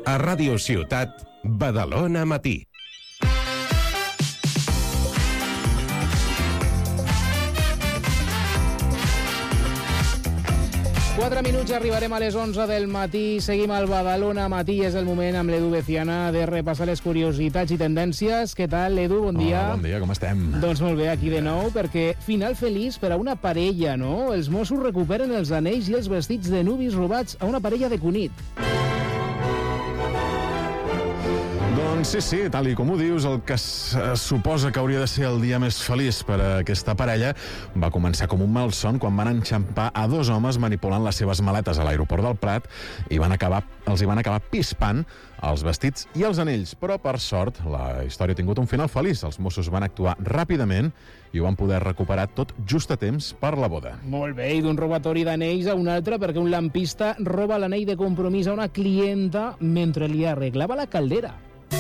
A Ràdio Ciutat, Badalona Matí. Quatre minuts i arribarem a les 11 del matí. Seguim al Badalona Matí. És el moment amb l'Edu Veciana de repassar les curiositats i tendències. Què tal, Edu? Bon dia. Hola, bon dia, com estem? Doncs molt bé, aquí de nou, perquè final feliç per a una parella, no? Els Mossos recuperen els anells i els vestits de nuvis robats a una parella de Cunit. Doncs sí, tal i com ho dius, el que suposa que hauria de ser el dia més feliç per a aquesta parella va començar com un malson quan van enxampar a dos homes manipulant les seves maletes a l'aeroport del Prat i els hi van acabar pispant els vestits i els anells. Però, per sort, la història ha tingut un final feliç. Els Mossos van actuar ràpidament i ho van poder recuperar tot just a temps per la boda. Molt bé, i d'un robatori d'anells a un altre, perquè un lampista roba l'anell de compromís a una clienta mentre li arreglava la caldera.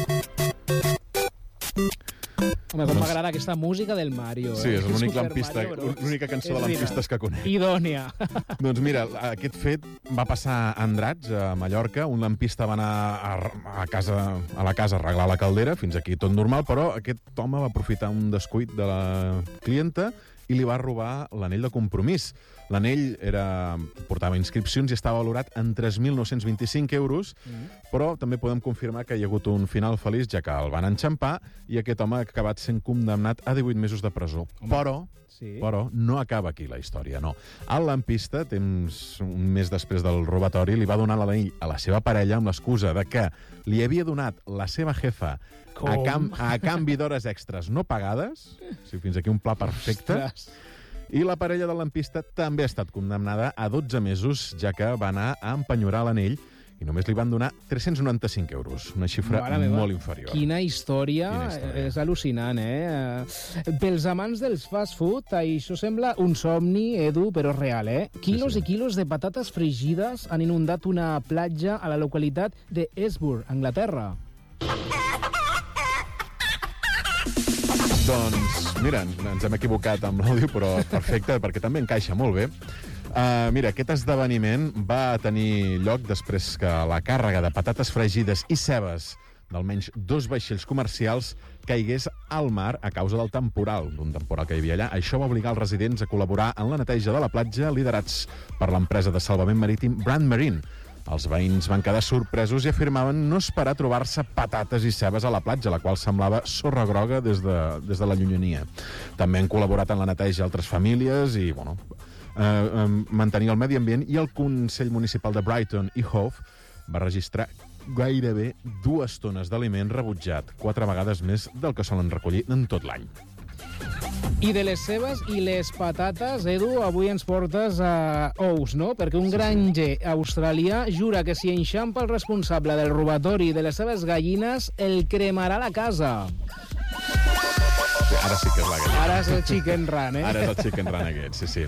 Home, com m'agrada aquesta música del Mario. Sí, és Super l'única cançó de lampistes que conec. Idònia. Doncs mira, aquest fet va passar a Andratx, a Mallorca. Un lampista va anar a la casa a arreglar la caldera, fins aquí tot normal, però aquest home va aprofitar un descuit de la clienta i li va robar l'anell de compromís. L'anell portava inscripcions i estava valorat en 3.925 euros, però també podem confirmar que hi ha hagut un final feliç, ja que el van enxampar i aquest home ha acabat sent condemnat a 18 mesos de presó. Però no acaba aquí la història, no. El lampista, un mes després del robatori, li va donar l'anell a la seva parella amb l'excusa de que li havia donat la seva jefa a canvi d'hores extres no pagades. Sí, fins aquí un pla perfecte. Ostres. I la parella del lampista també ha estat condemnada a 12 mesos, ja que va anar a empenyorar l'anell i només li van donar 395 euros, una xifra molt inferior. Quina història. És al·lucinant, Pels amants dels fast food, això sembla un somni, Edu, però real, Quilos i quilos de patates fregides han inundat una platja a la localitat de Esbur, Anglaterra. Doncs, mira, ens hem equivocat amb l'àudio, però perfecte, perquè també encaixa molt bé. Mira, aquest esdeveniment va tenir lloc després que la càrrega de patates fregides i cebes d'almenys 2 vaixells comercials caigués al mar a causa del temporal, d'un temporal que hi havia allà. Això va obligar els residents a col·laborar en la neteja de la platja, liderats per l'empresa de salvament marítim Brand Marine. Els veïns van quedar sorpresos i afirmaven no esperar trobar-se patates i cebes a la platja, la qual semblava sorra groga des de la llunyania. També han col·laborat en la neteja altres famílies i, mantenir el medi ambient, i el Consell Municipal de Brighton i Hove va registrar gairebé 2 tones d'aliment rebutjat, 4 vegades més del que solen recollir en tot l'any. I de les cebes i les patates, Edu, avui ens portes a ous, no? Perquè un granger australià jura que si enxampa el responsable del robatori de les seves gallines, el cremarà la casa. Ara sí que és la gallina. Ara és el chicken run, Ara és el chicken run aquest, sí.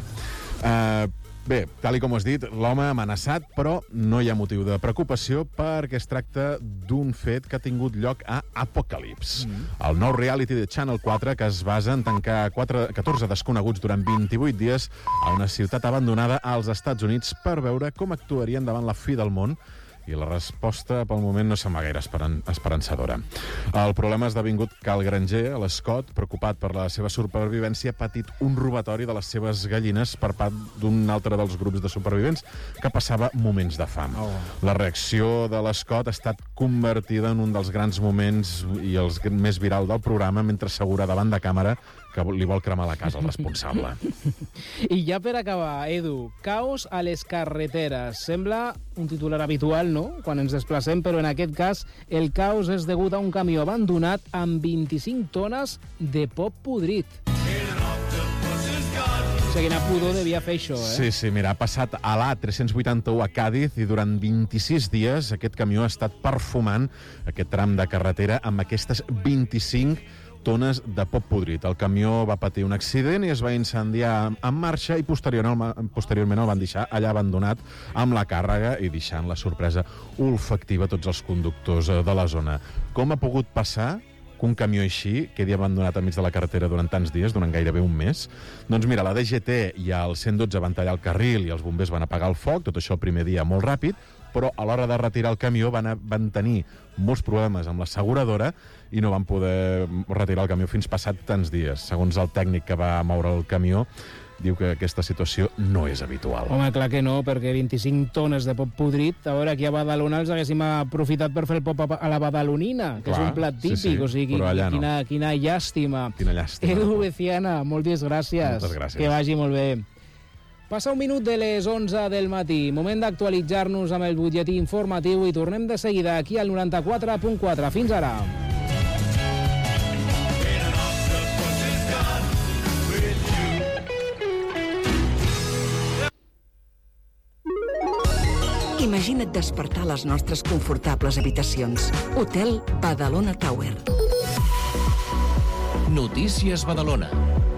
Bé, tal com has dit, l'home ha amenaçat, però no hi ha motiu de preocupació perquè es tracta d'un fet que ha tingut lloc a Apocalypse, el nou reality de Channel 4 que es basa en tancar 14 desconeguts durant 28 dies a una ciutat abandonada als Estats Units per veure com actuarien davant la fi del món, i la resposta pel moment no sembla gaire esperançadora. El problema ha esdevingut que el granger, l'Scott, preocupat per la seva supervivència, ha patit un robatori de les seves gallines per part d'un altre dels grups de supervivents que passava moments de fam. La reacció de l'Scott ha estat convertida en un dels grans moments i els més viral del programa, mentre assegura davant de càmera que li vol cremar la casa al responsable. I ja per acabar, Edu, caos a les carreteres. Sembla un titular habitual, no?, quan ens desplacem, però en aquest cas el caos és degut a un camió abandonat amb 25 tones de pop podrit. O sigui, quina pudor devia fer això, Sí, mira, ha passat a l'A381 a Càdiz i durant 26 dies aquest camió ha estat perfumant aquest tram de carretera amb aquestes 25 tones de pop podrit. El camió va patir un accident i es va incendiar en marxa i posteriorment el van deixar allà abandonat amb la càrrega i deixant la sorpresa olfactiva a tots els conductors de la zona. Com ha pogut passar que un camió així quedi abandonat enmig de la carretera durant tants dies, durant gairebé un mes? Doncs mira, la DGT i el 112 van tallar el carril i els bombers van apagar el foc, tot això el primer dia molt ràpid, però a l'hora de retirar el camió van tenir molts problemes amb l'asseguradora i no van poder retirar el camió fins passat tants dies. Segons el tècnic que va moure el camió, diu que aquesta situació no és habitual. Home, clar que no, perquè 25 tones de pop podrit, a veure, aquí a Badalona els haguéssim aprofitat per fer el pop a la badalonina, que és un plat típic, o sigui, quina llàstima. Quina llàstima. Edu Veciana, moltes gràcies. Moltes gràcies. Que vagi molt bé. Passa un minut de les 11 del matí. Moment d'actualitzar-nos amb el butlletí informatiu i tornem de seguida aquí al 94.4. Fins ara. Imagina't despertar a les nostres confortables habitacions. Hotel Badalona Tower. Notícies Badalona.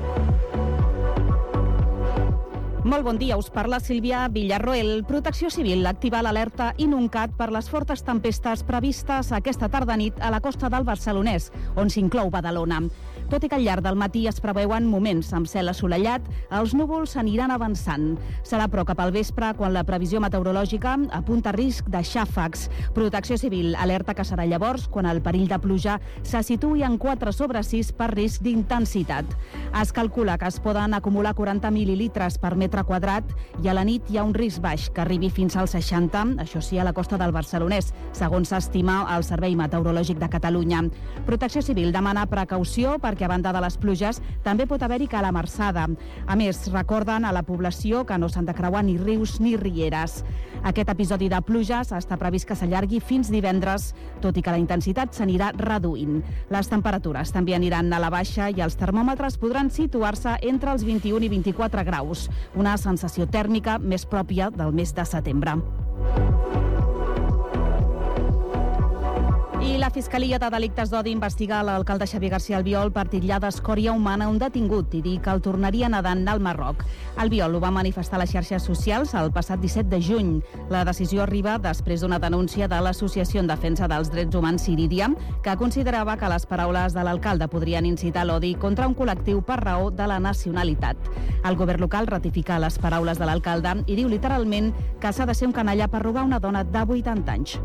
Molt bon dia, us parla Sílvia Villarroel. Protecció Civil activa l'alerta Inuncat per les fortes tempestes previstes aquesta tarda-nit a la costa del Barcelonès, on s'inclou Badalona. Tot i que al llarg del matí es preveuen moments amb cel assolellat, els núvols s'aniran avançant. Serà però cap al vespre quan la previsió meteorològica apunta risc de xàfecs. Protecció Civil alerta que serà llavors quan el perill de pluja se situï en 4/6 per risc d'intensitat. Es calcula que es poden acumular 40 mil·lilitres per metre quadrat i a la nit hi ha un risc baix que arribi fins als 60, això sí, a la costa del Barcelonès, segons s'estima el Servei Meteorològic de Catalunya. Protecció Civil demana precaució perquè a banda de les pluges també pot haver-hi calamarsada. A més, recorden a la població que no s'han de creuar ni rius ni rieres. Aquest episodi de pluges està previst que s'allargui fins divendres, tot i que la intensitat s'anirà reduint. Les temperatures també aniran a la baixa i els termòmetres podran situar-se entre els 21 i 24 graus, una sensació tèrmica més pròpia del mes de setembre. I la Fiscalia de Delictes d'Odi investiga l'alcalde Xavier García Albiol per titllar d'escòria humana un detingut i dir que el tornaria nedant al Marroc. Albiol ho va manifestar a les xarxes socials el passat 17 de juny. La decisió arriba després d'una denúncia de l'Associació en Defensa dels Drets Humans Cirídia, que considerava que les paraules de l'alcalde podrien incitar l'odi contra un col·lectiu per raó de la nacionalitat. El govern local ratifica les paraules de l'alcalde i diu literalment que s'ha de ser un canalla per robar una dona de 80 anys.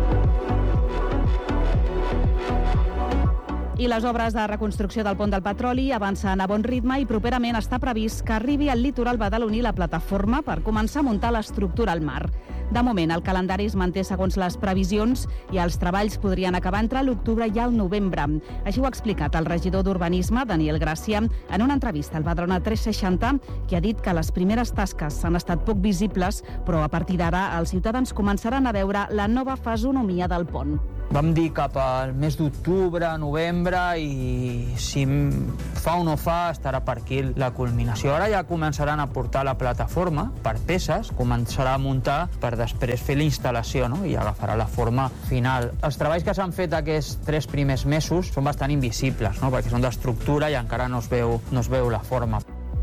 I les obres de reconstrucció del pont del Petroli avancen a bon ritme i properament està previst que arribi al litoral badaloní la plataforma per començar a muntar l'estructura al mar. De moment, el calendari es manté segons les previsions i els treballs podrien acabar entre l'octubre i el novembre. Així ho ha explicat el regidor d'Urbanisme, Daniel Gràcia, en una entrevista al Badalona 360, que ha dit que les primeres tasques han estat poc visibles, però a partir d'ara els ciutadans començaran a veure la nova fisonomia del pont. Vam dir cap al mes d'octubre, novembre, i si fa o no fa estarà per aquí la culminació. Ara ja començaran a portar la plataforma per peces, començarà a muntar per després fer la instal·lació, no? I agafarà la forma final. Els treballs que s'han fet aquests 3 primers mesos són bastant invisibles, no? Perquè són d'estructura i encara no es veu la forma.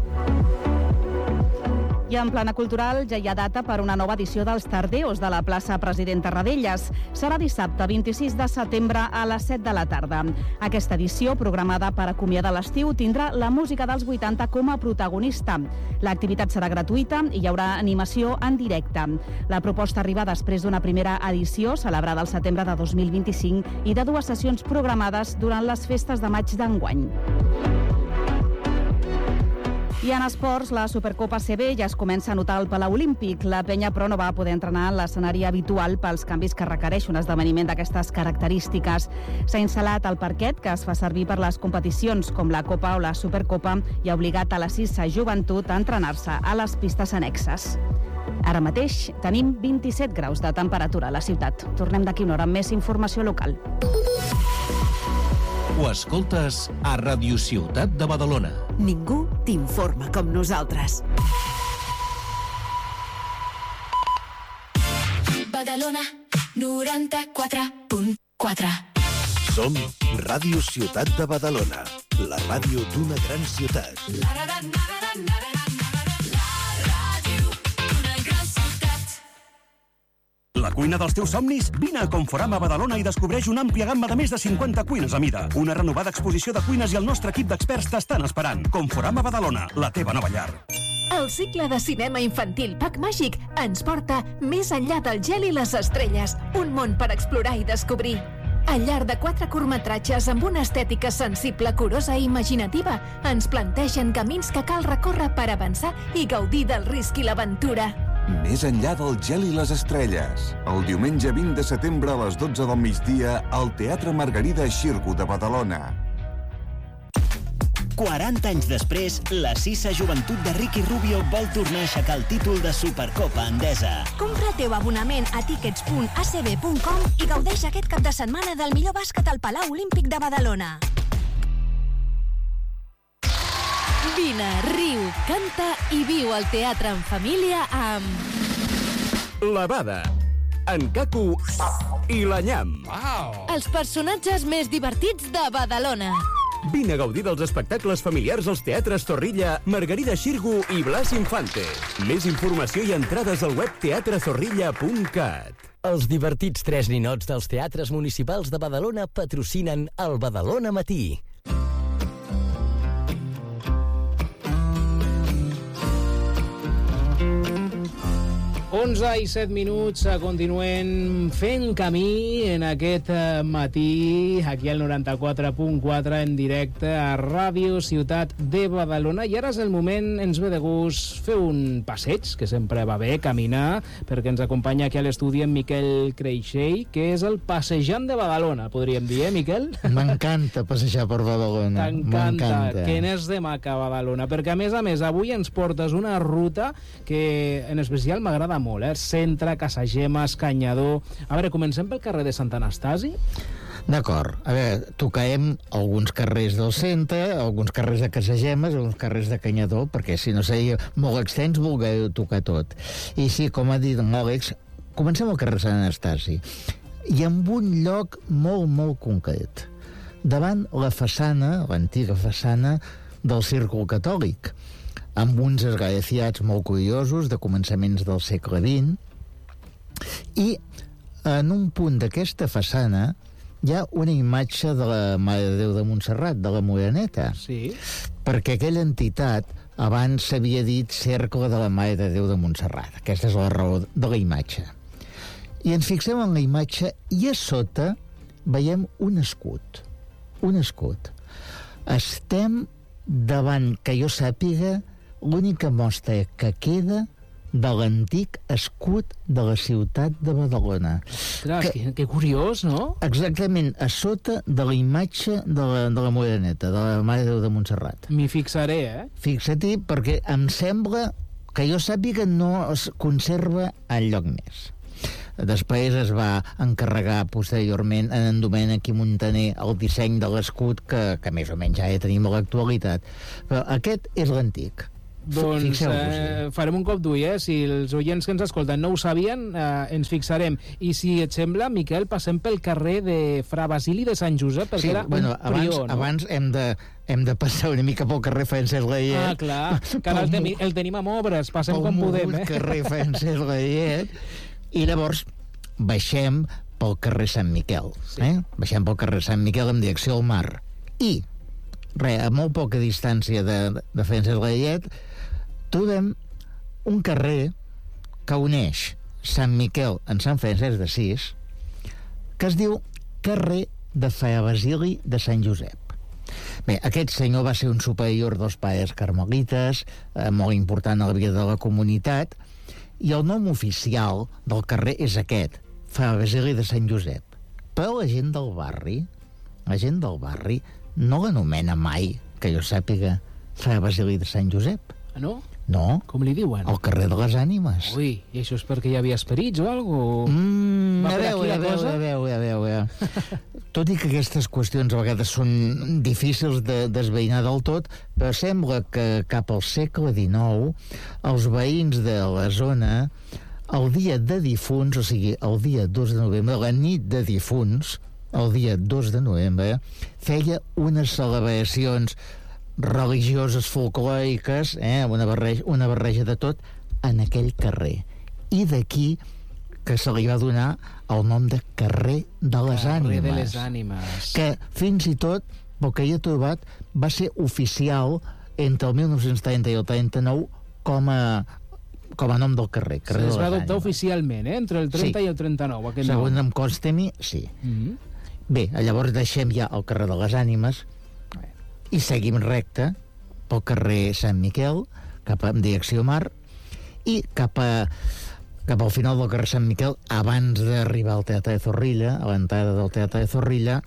I en plana cultural ja hi ha data per una nova edició dels Tardeos de la plaça President Tarradellas. Serà dissabte 26 de setembre a les 7 de la tarda. Aquesta edició, programada per acomiadar l'estiu, tindrà la música dels 80 com a protagonista. L'activitat serà gratuïta i hi haurà animació en directe. La proposta arriba després d'una primera edició celebrada al setembre de 2025 i de 2 sessions programades durant les festes de maig d'enguany. I en esports, la Supercopa CB ja es comença a notar al Palau Olímpic. La penya, però, no va poder entrenar en l'escenari habitual pels canvis que requereix un esdeveniment d'aquestes característiques. S'ha instal·lat el parquet que es fa servir per les competicions com la Copa o la Supercopa i ha obligat a la CISA Joventut a entrenar-se a les pistes annexes. Ara mateix tenim 27 graus de temperatura a la ciutat. Tornem d'aquí una hora amb més informació local. Ho escoltes a Ràdio Ciutat de Badalona. Ningú t'informa com nosaltres. Badalona 94.4. Som Ràdio Ciutat de Badalona, la ràdio d'una gran ciutat. La cuina dels teus somnis? Vine a Conforama Badalona i descobreix una àmplia gamma de més de 50 cuines a mida. Una renovada exposició de cuines i el nostre equip d'experts t'estan esperant. Conforama Badalona, la teva nova llar. El cicle de cinema infantil Pack Màgic ens porta més enllà del gel i les estrelles, un món per explorar i descobrir. Al llarg de 4 curtmetratges amb una estètica sensible, curosa i imaginativa, ens plantegen camins que cal recórrer per avançar i gaudir del risc i l'aventura. Més enllà del gel i les estrelles. El diumenge 20 de setembre a les 12 del migdia al Teatre Margarida Xirgu de Badalona. 40 anys després, la Sisa Joventut de Ricky Rubio vol tornar a aixecar el títol de Supercopa Endesa. Compra el teu abonament a tickets.acb.com i gaudeix aquest cap de setmana del millor bàsquet al Palau Olímpic de Badalona. Vine, riu, canta i viu al teatre en família amb... La Bada, en Caco i la Nyam. Els personatges més divertits de Badalona. Vine a gaudir dels espectacles familiars als teatres Zorrilla, Margarida Xirgu i Blas Infante. Més informació i entrades al web teatrezorrilla.cat. Els divertits 3 ninots dels teatres municipals de Badalona patrocinen el Badalona Matí. 11 i 7 minuts, continuem fent camí en aquest matí, aquí al 94.4 en directe a Ràdio Ciutat de Badalona. I ara és el moment, ens ve de gust fer un passeig, que sempre va bé, caminar, perquè ens acompanya aquí a l'estudi en Miquel Creixell, que és el passejant de Badalona, podríem dir, Miquel? M'encanta passejar per Badalona. T'encanta, que n'és de maca Badalona, perquè a més, avui ens portes una ruta que en especial m'agrada molt, Centre, Casagemes, Canyador... A veure, comencem pel carrer de Sant Anastasi? D'acord. A veure, tocarem alguns carrers del centre, alguns carrers de Casagemes, alguns carrers de Canyador, perquè si no seria molt extens, voler tocar tot. I sí, com ha dit l'Àlex, comencem al carrer de Sant Anastasi. I en un lloc molt, molt concret. Davant la façana, l'antiga façana del Círcul Catòlic, amb uns esgrafiats molt curiosos de començaments del segle XX, i en un punt d'aquesta façana hi ha una imatge de la Mare de Déu de Montserrat, de la Moreneta. Sí. Perquè aquella entitat abans s'havia dit Cercle de la Mare de Déu de Montserrat. Aquesta és la raó de la imatge. I ens fixem en la imatge i a sota veiem un escut. Un escut. Estem davant, que jo sàpiga, l'única mostra que queda de l'antic escut de la ciutat de Badalona. Clar, que curiós, no? Exactament, a sota de la imatge de la Moreneta, de la Mare de Déu de Montserrat. M'hi fixaré, Fixa-t'hi, perquè em sembla que jo sàpiga no es conserva enlloc més. Després es va encarregar posteriorment en Domènec i Montaner el disseny de l'escut que més o menys ja tenim a l'actualitat. Però aquest és l'antic. Doncs farem un cop d'ull, si els oients que ens escolten no ho sabien, ens fixarem. I si et sembla, Miquel, passem pel carrer de Fra Basili de Sant Josep, perquè era un prior, no? Abans hem de passar una mica pel carrer Francesc Layet. Ah, clar, que ara el tenim amb obres, passem com podem, Pel carrer Francesc Layet, i llavors baixem pel carrer Sant Miquel. Baixem pel carrer Sant Miquel en direcció al mar. I, a molt poca distància de Francesc Layet, trobem un carrer que uneix Sant Miquel en Sant Francesc d'Assís, que es diu carrer de Fra Basili de Sant Josep. Bé, aquest senyor va ser un superior dels pares carmelites, molt important a la vida de la comunitat, i el nom oficial del carrer és aquest, Fra Basili de Sant Josep. Però la gent del barri no l'anomena mai, que jo sàpiga, Fra Basili de Sant Josep. Ah, no? No. Com li diuen? El carrer de les Ànimes. Ui, i això és perquè hi havia esperits o alguna cosa? A veure. Tot i que aquestes qüestions a vegades són difícils de desveïnar del tot, però sembla que cap al segle XIX els veïns de la zona, el dia de difunts, o sigui, el dia 2 de novembre, la nit de difunts, el dia 2 de novembre, feia unes celebracions religioses folclòriques, una barreja de tot, en aquell carrer. I d'aquí que se li va donar el nom de carrer de les Ànimes. Carrer de les Ànimes. Que fins i tot, pel que hi he trobat, va ser oficial entre el 1930 i el 39 com a nom del carrer. Es va adoptar oficialment, entre el 30 i el 39, aquest nom. Segons em consta a mi, sí. Bé, llavors deixem ja el carrer de les Ànimes i seguim recte pel carrer Sant Miquel, cap en direcció mar, i cap al final del carrer Sant Miquel, abans d'arribar al Teatre de Zorrilla, a l'entrada del Teatre de Zorrilla,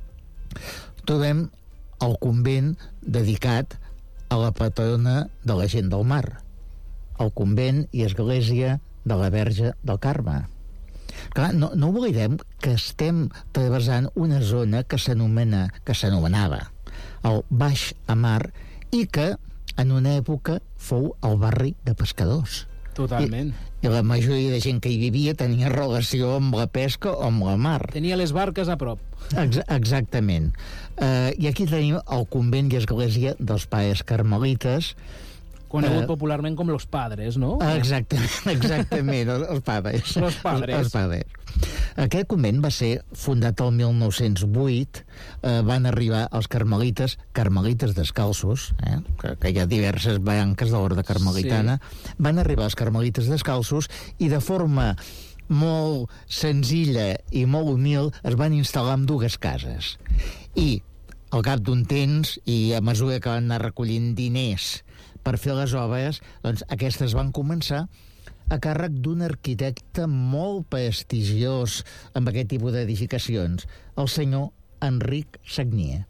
trobem el convent dedicat a la patrona de la gent del mar, el convent i església de la Verge del Carme. Clar, no oblidem que estem travessant una zona que s'anomenava el Baix Amar i que en una època fou el barri de pescadors. Totalment. I la majoria de gent que hi vivia tenia relació amb la pesca o amb la mar. Tenia les barques a prop. Exactament. I aquí tenim el convent i església dels pares carmelites, conegut popularment com los padres, no? Exactament, els padres. Els padres. Aquest convent va ser fundat el 1908, van arribar els carmelites descalços, que hi ha diverses branques de l'orde carmelitana, van arribar els carmelites descalços i de forma molt senzilla i molt humil es van instal·lar en dues cases. I al cap d'un temps, i a mesura que van anar recollint diners per fer les obres, doncs aquestes van començar a càrrec d'un arquitecte molt prestigiós amb aquest tipus d'edificacions, el senyor Enric Sagnier.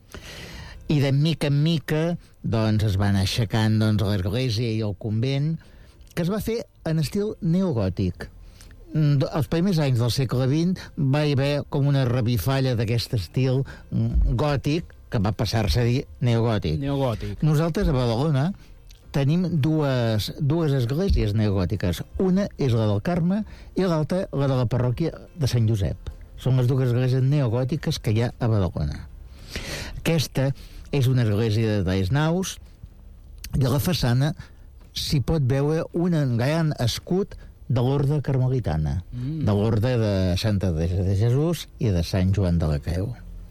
I de mica en mica doncs, es van aixecant l'església i el convent, que es va fer en estil neogòtic. Els primers anys del segle XX va haver com una revifalla d'aquest estil gòtic que va passar-se a dir neogòtic. Nosaltres a Badalona tenim dues esglésies neogòtiques. Una és la del Carme i l'altra la de la parròquia de Sant Josep. Són les dues esglésies neogòtiques que hi ha a Badalona. Aquesta és una església de 3 naus i a la façana s'hi pot veure un gran escut de l'orde carmelitana, de l'orde de Santa Teresa de Jesús i de Sant Joan de la Creu.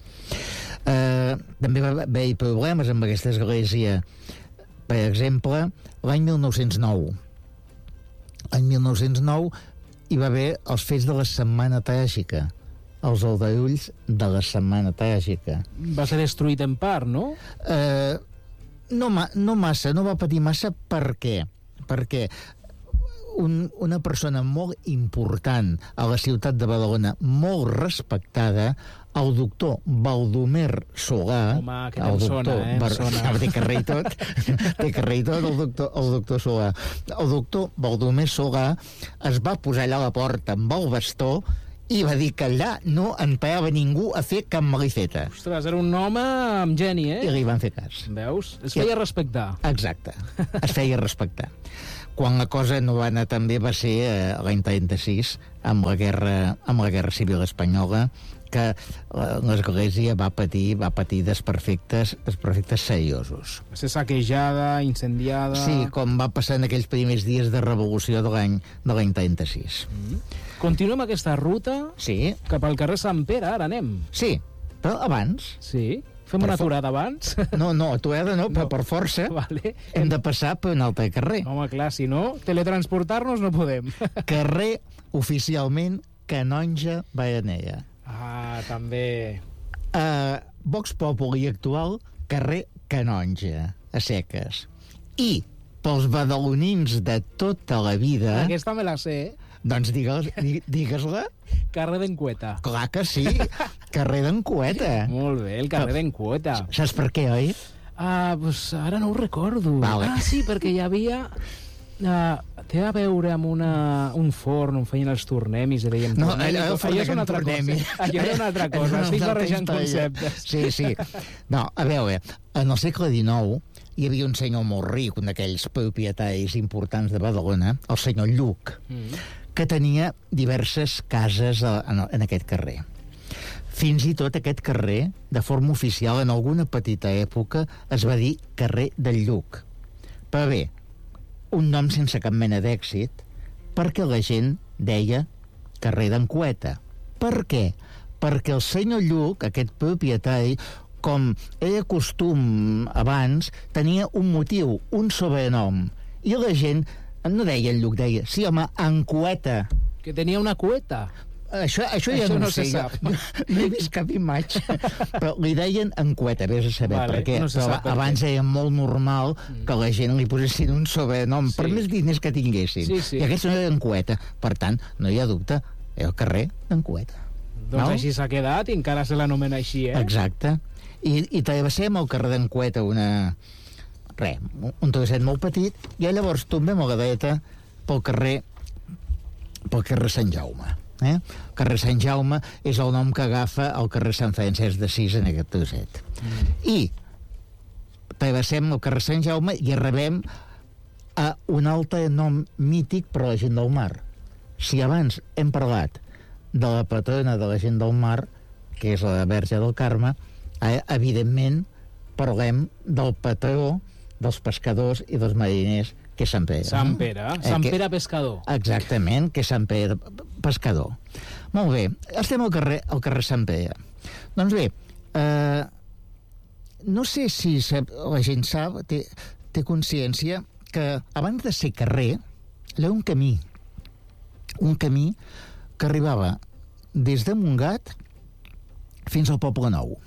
També va haver problemes amb aquesta església. Per exemple, l'any 1909. L'any 1909 hi va haver els fets de la Setmana Tràgica, els aldarulls de la Setmana Tràgica. Va ser destruït en part, no? No massa, no va patir massa. Per què? Perquè una persona molt important a la ciutat de Badalona, molt respectada, el doctor Baldomer Solà... Home, que te'n sona, sona. Té carrer i tot, el doctor Solà. El doctor Baldomer Solà es va posar allà a la porta amb el bastó i va dir que allà no entrava ningú a fer cap malifeta. Ostres, era un home amb geni, I li van fer cas. Veus? Es feia respectar. Exacte, es feia respectar. Quan la cosa no va anar tan bé va ser l'any 36, amb la guerra civil espanyola, que l'església va patir desperfectes seriosos. Va ser saquejada, incendiada... Sí, com va passar en aquells primers dies de revolució de l'any 36. Continuem aquesta ruta cap al carrer Sant Pere, ara anem. Sí, però abans... Sí? Fem una aturada abans? No, aturada no, però per força hem de passar per un altre carrer. Home, clar, si no, teletransportar-nos no podem. Carrer oficialment Canonja Baranella. Ah, també. Vox Populi actual, carrer Canonja, a seques. I pels badalonins de tota la vida... Aquesta me la sé, Doncs digues-la. Carrer d'Encueta. Clar que sí, carrer d'Encueta. Molt bé, el carrer d'Encueta. Saps per què, oi? Pues ara no ho recordo. Vale. Sí, perquè hi havia... té a veure amb un forn on feien els tornemis i deien... No, allò és una altra cosa. Allò era una altra cosa, estic barrejant conceptes. Sí. No, a veure, en el segle XIX hi havia un senyor molt ric, un d'aquells propietaris importants de Badalona, el senyor Lluc, que tenia diverses cases en aquest carrer. Fins i tot aquest carrer, de forma oficial, en alguna petita època, es va dir carrer del Lluc. Però bé, un nom sense cap mena d'èxit, perquè la gent deia carrer d'Encueta. Per què? Perquè el senyor Lluc, aquest propietari, com era costum abans, tenia un motiu, un sobrenom, I la gent, no deia el Lluc, deia, sí, home, en cueta. Que tenia una cueta. Això ja no se sé, sap. no he vist cap imatge, però li deien en cueta, vés a saber per què. No però abans era molt normal que la gent li posessin un sobrenom per més diners que tinguessin. I aquest no era en cueta. Per tant, no hi ha dubte, era el carrer d'en cueta. Doncs així s'ha quedat i encara se l'anomena així, eh? Exacte. I travessem el carrer d'en Cueta un travesset molt petit, i llavors tombem a la dreta pel carrer Sant Jaume. El carrer Sant Jaume és el nom que agafa el carrer Sant Francesc d'Assís en aquest trosset. I travessem el carrer Sant Jaume i arribem a un altre nom mític per a la gent del mar. Si abans hem parlat de la patrona de la gent del mar, que és la Verge del Carme, evidentment parlem del patró dels pescadors i dels mariners, que és Sant Pere. Sant Pere, Sant Pere Pescador. Exactament, que és Sant Pere Pescador. Molt bé, estem al carrer Sant Pere. Doncs bé, no sé si la gent sap, té consciència que abans de ser carrer, hi ha un camí que arribava des de Montgat fins al Poble Nou.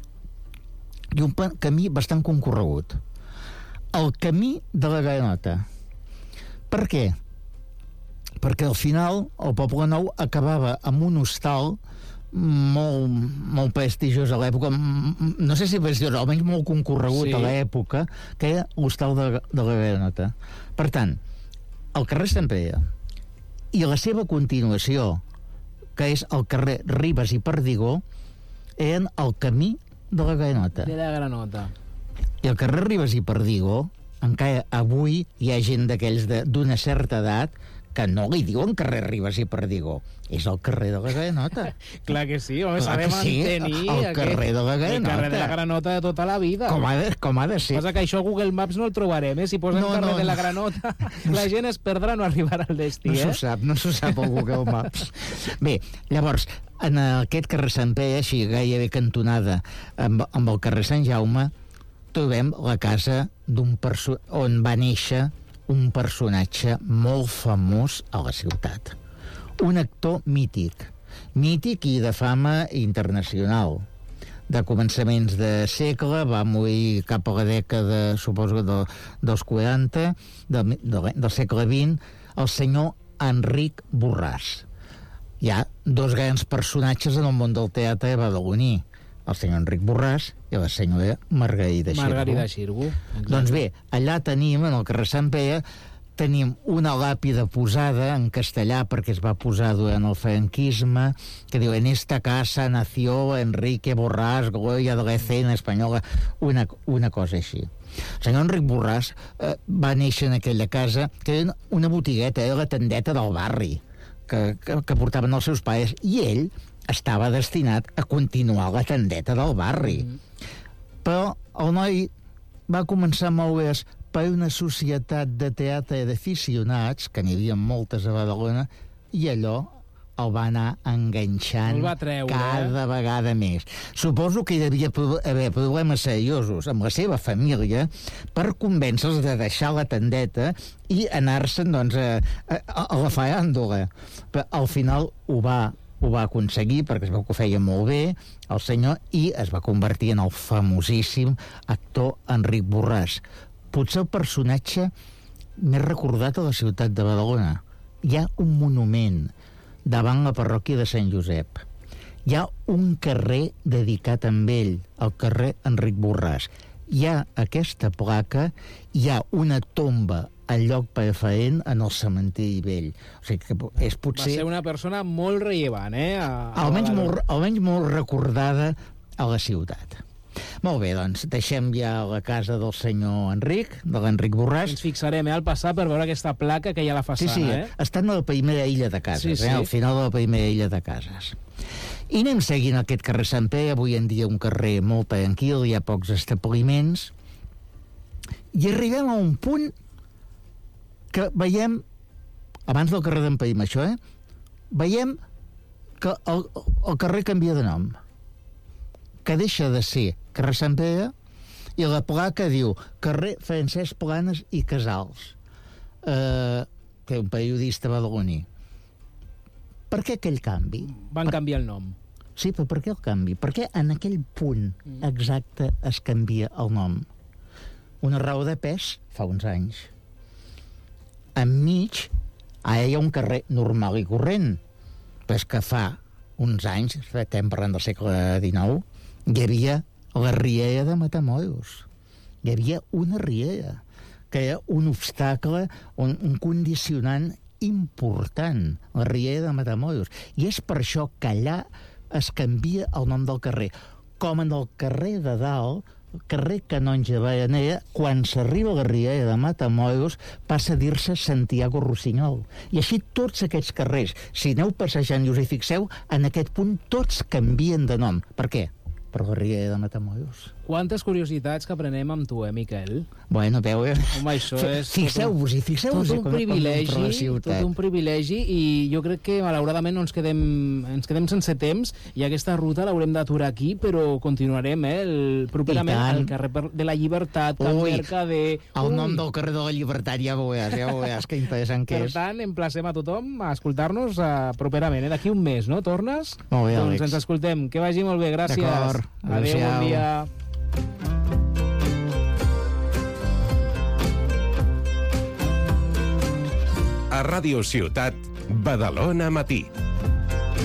I un camí bastant concorregut. El camí de la Granota. Per què? Perquè al final el Poble Nou acabava amb un hostal molt prestigiós a l'època, no sé si prestigiós, almenys molt concorregut a l'època, que era l'hostal de la Granota. Per tant, el carrer Sant Pere i la seva continuació, que és el carrer Ribes i Perdigó, eren el camí de la Granota. De la Granota. I el carrer Ribes i Perdigó, encara avui hi ha gent d'aquells d'una certa edat que no li diuen carrer Ribes i Perdigó. És el carrer de la Granota. Clar que sí, home, s'ha de mantenir el carrer de la Granota. El carrer de la Granota de tota la vida. Com ha de ser. Passa que això a Google Maps no el trobarem, Si posem carrer de la Granota, la gent es perdrà, no arribarà al destí, No s'ho sap al Google Maps. Bé, llavors, en aquest carrer Sant Pere, així gairebé cantonada amb el carrer Sant Jaume, trobem la casa on va néixer un personatge molt famós a la ciutat. Un actor mític i de fama internacional. De començaments de segle, va morir cap a la dècada, suposo, dels 40, del segle XX, el senyor Enric Borràs. Hi ha dos grans personatges en el món del teatre badaloní, el senyor Enric Borràs i la senyora Margarida Xirgu. Doncs bé, allà tenim, en el carrer Sant Pere, tenim una làpida posada en castellà, perquè es va posar durant el franquisme, que diu: en esta casa nació Enrique Borràs, gloria de la escena espanyola, una cosa així. El senyor Enric Borràs va néixer en aquella casa, que era una botigueta, era la tendeta del barri, que portaven els seus pares, i ell estava destinat a continuar la tendeta del barri. Però el noi va començar a moure's per una societat de teatre d'aficionats, que n'hi havia moltes a Badalona, i allò el va anar enganxant cada vegada més. Suposo que hi devia haver problemes seriosos amb la seva família per convèncer-los de deixar la tendeta i anar-se'n a la faràndula. Però al final ho va aconseguir, perquè es veu que ho feia molt bé el senyor, i es va convertir en el famosíssim actor Enric Borràs. Potser el personatge més recordat a la ciutat de Badalona. Hi ha un monument davant la parròquia de Sant Josep. Hi ha un carrer dedicat a ell, el carrer Enric Borràs. Hi ha aquesta placa, hi ha una tomba al lloc preferent en el cementiri vell. O sigui que és potser... Va ser una persona molt rellevant, almenys molt recordada a la ciutat. Molt bé, doncs deixem ja la casa del senyor Enric, de l'Enric Borràs. Ens fixarem al passar per veure aquesta placa que hi ha a la façana. Sí, estan a la primera illa de cases, al final de la primera illa de cases. I anem seguint aquest carrer Sant Pere, avui en dia un carrer molt tranquil, hi ha pocs establiments, i arribem a un punt que veiem, abans del carrer d'en Paim, això, veiem que el carrer canvia de nom, que deixa de ser carrer Sant Pere i la placa diu carrer Francesc Planes i Casals. que un periodista badaloní. Per què aquell canvi? Van canviar el nom. Sí, però per què el canvi? Per què en aquell punt exacte es canvia el nom? Una raó de pes fa uns anys. Enmig, ara hi ha un carrer normal i corrent, però és que fa uns anys, estem parlant del segle XIX, hi havia la riera de Matamoros. Hi havia una riera, que era un obstacle, un condicionant important, la riera de Matamoros. I és per això que allà es canvia el nom del carrer. Com en el carrer de dalt, el carrer Canonge Bayanera, quan s'arriba a la riera de Matamoros, passa a dir-se Santiago Rossinyol. I així tots aquests carrers, si aneu passejant i us hi fixeu, en aquest punt tots canvien de nom. Per què? Per la riera de Matamoros. Quantes curiositats que aprenem amb tu, Miquel? Bueno, veu... Home, això és... Fixeu-vos-hi. Tot un privilegi, i jo crec que, malauradament, no ens quedem sense temps, i aquesta ruta l'haurem d'aturar aquí, però continuarem, properament al carrer de la Llibertat, Can Mercader... El nom del carrer de la Llibertat, ja ho veuràs, que interessant que és. Per tant, emplacem a tothom a escoltar-nos properament, d'aquí un mes, no? Tornes? Molt bé, Àlex. Doncs ens escoltem. Que vagi molt bé, gràcies. D'acord. Adéu, bon dia. A Ràdio Ciutat, Badalona Matí.